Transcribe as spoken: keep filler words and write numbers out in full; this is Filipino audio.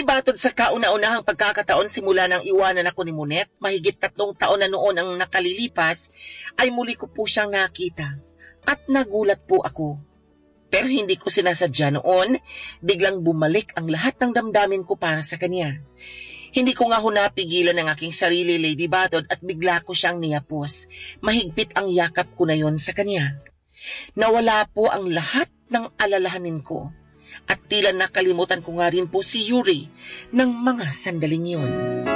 Batod sa kauna-unahang pagkakataon simula nang iwanan ako ni Monet, mahigit tatlong taon na noon ang nakalilipas, ay muli ko po siyang nakita at nagulat po ako. Pero hindi ko sinasadya noon, biglang bumalik ang lahat ng damdamin ko para sa kanya. Hindi ko nga ho napigilan ang aking sarili, Lady Batod, at bigla ko siyang niyapos. Mahigpit ang yakap ko na yon sa kanya. Nawala po ang lahat ng alalahanin ko. At tila nakalimutan ko nga rin po si Yuri ng mga sandaling yun.